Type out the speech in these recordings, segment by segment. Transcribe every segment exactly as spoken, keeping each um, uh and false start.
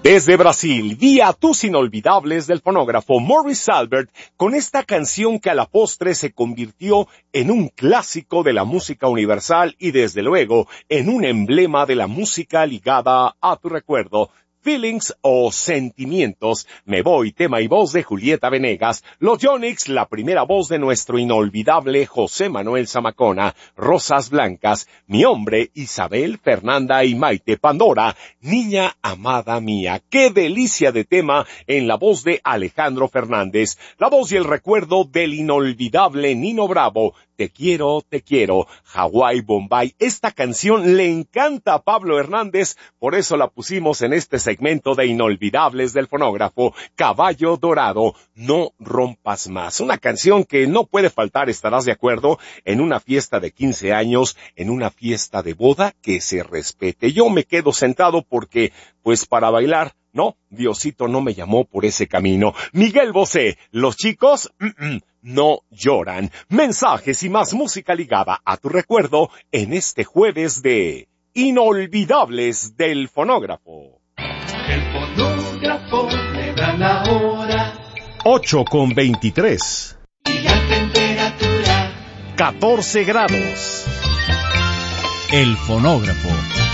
Desde Brasil, vía tus inolvidables del fonógrafo Maurice Albert, con esta canción que a la postre se convirtió en un clásico de la música universal y desde luego en un emblema de la música ligada a tu recuerdo. Feelings o Sentimientos, Me Voy, tema y voz de Julieta Venegas, Los Yonix, la primera voz de nuestro inolvidable José Manuel Zamacona, Rosas Blancas, Mi Hombre, Isabel, Fernanda y Maite Pandora, Niña Amada Mía, qué delicia de tema en la voz de Alejandro Fernández, la voz y el recuerdo del inolvidable Nino Bravo, Te quiero, te quiero, Hawái, Bombay. Esta canción le encanta a Pablo Hernández, por eso la pusimos en este segmento de inolvidables del fonógrafo. Caballo Dorado, No Rompas Más. Una canción que no puede faltar, estarás de acuerdo, en una fiesta de quince años, en una fiesta de boda, que se respete. Yo me quedo sentado porque, pues para bailar, no, Diosito no me llamó por ese camino. Miguel Bosé, los chicos mm-mm, no lloran. Mensajes y más música ligada a tu recuerdo en este jueves de Inolvidables del Fonógrafo. El fonógrafo le da la hora. ocho con veintitrés. Y la temperatura. catorce grados. El fonógrafo.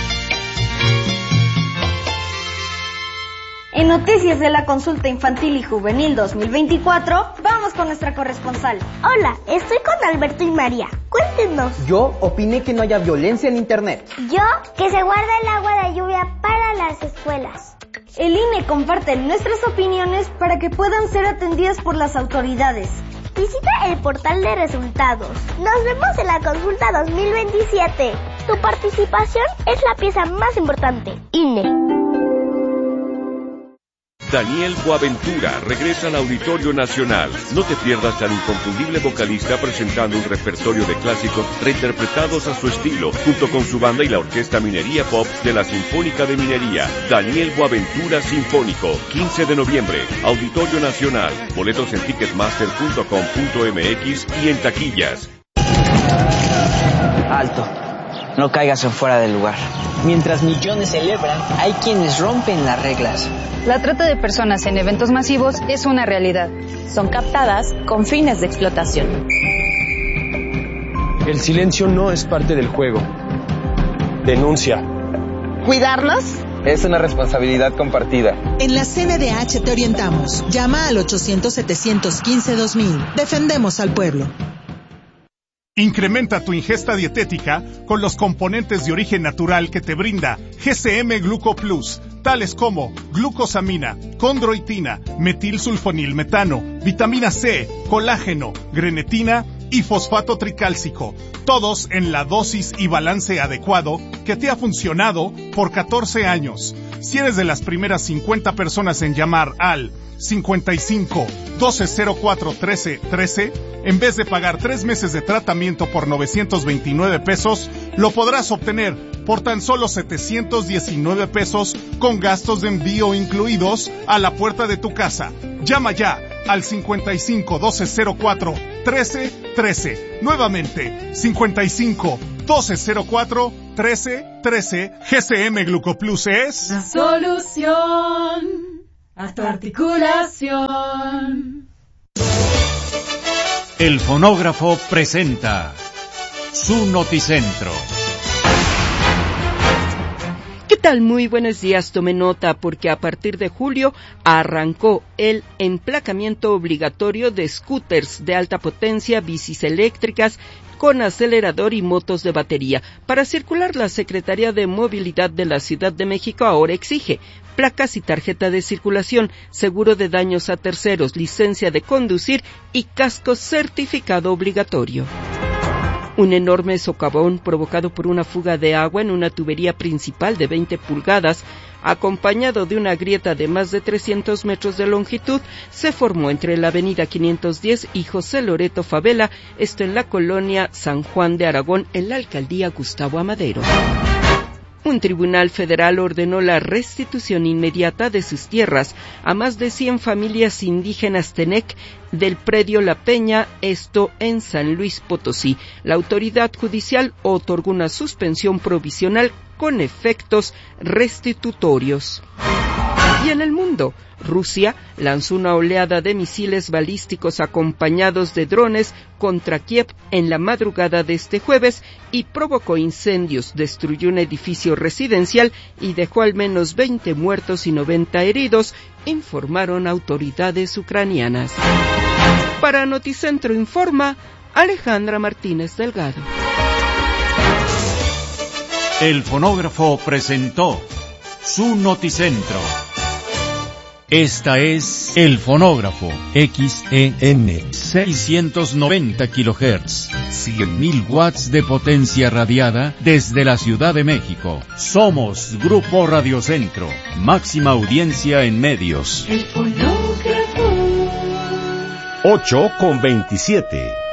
En Noticias de la Consulta Infantil y Juvenil dos mil veinticuatro, vamos con nuestra corresponsal. Hola, estoy con Alberto y María. Cuéntenos. Yo opiné que no haya violencia en Internet. Yo, que se guarda el agua de lluvia para las escuelas. El I N E comparte nuestras opiniones para que puedan ser atendidas por las autoridades. Visita el portal de resultados. Nos vemos en la Consulta dos mil veintisiete. Tu participación es la pieza más importante. I N E. Daniel Boaventura regresa al Auditorio Nacional. No te pierdas al inconfundible vocalista presentando un repertorio de clásicos reinterpretados a su estilo, junto con su banda y la Orquesta Minería Pop de la Sinfónica de Minería. Daniel Boaventura Sinfónico, quince de noviembre, Auditorio Nacional. Boletos en ticketmaster punto com punto m x y en taquillas. Alto, no caigas en fuera del lugar. Mientras millones celebran, hay quienes rompen las reglas. La trata de personas en eventos masivos es una realidad. Son captadas con fines de explotación. El silencio no es parte del juego. Denuncia. ¿Cuidarlos? Es una responsabilidad compartida. En la C N D H te orientamos. Llama al ochocientos, setecientos quince, dos mil. Defendemos al pueblo. Incrementa tu ingesta dietética con los componentes de origen natural que te brinda G C M Gluco Plus, tales como glucosamina, condroitina, metilsulfonilmetano, vitamina C, colágeno, grenetina y fosfato tricálcico, todos en la dosis y balance adecuado que te ha funcionado por catorce años. Si eres de las primeras cincuenta personas en llamar al cincuenta y cinco, doce cero cuatro, trece, trece, en vez de pagar tres meses de tratamiento por novecientos veintinueve pesos, lo podrás obtener por tan solo setecientos diecinueve pesos con gastos de envío incluidos a la puerta de tu casa. Llama ya al cincuenta y cinco, doce cero cuatro, trece, trece. Nuevamente, cincuenta y cinco, doce cero cuatro, trece, trece. G C M Glucoplus es la solución a tu articulación. El fonógrafo presenta su noticentro. ¿Qué tal? Muy buenos días. Tome nota porque a partir de julio arrancó el emplacamiento obligatorio de scooters de alta potencia, bicis eléctricas con acelerador y motos de batería. Para circular, la Secretaría de Movilidad de la Ciudad de México ahora exige placas y tarjeta de circulación, seguro de daños a terceros, licencia de conducir y casco certificado obligatorio. Un enorme socavón provocado por una fuga de agua en una tubería principal de veinte pulgadas, acompañado de una grieta de más de trescientos metros de longitud, se formó entre la avenida quinientos diez y José Loreto Favela, esto en la colonia San Juan de Aragón, en la alcaldía Gustavo Amadero. Un tribunal federal ordenó la restitución inmediata de sus tierras a más de cien familias indígenas Tenec del predio La Peña, esto en San Luis Potosí. La autoridad judicial otorgó una suspensión provisional con efectos restitutorios. Y en el mundo, Rusia lanzó una oleada de misiles balísticos acompañados de drones contra Kiev en la madrugada de este jueves y provocó incendios, destruyó un edificio residencial y dejó al menos veinte muertos y noventa heridos, informaron autoridades ucranianas. Para Noticentro Informa, Alejandra Martínez Delgado. El fonógrafo presentó su Noticentro. Esta es El Fonógrafo, X E M, seiscientos noventa kilohertz, cien mil watts de potencia radiada desde la Ciudad de México. Somos Grupo Radiocentro, máxima audiencia en medios. El fonógrafo. ocho con veintisiete.